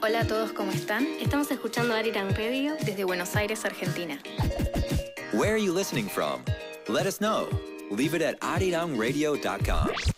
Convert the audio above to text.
Hola a todos, ¿cómo están? Estamos escuchando Arirang Radio desde Buenos Aires, Argentina. Where are you listening from? Let us know. Leave it at arirangradio.com.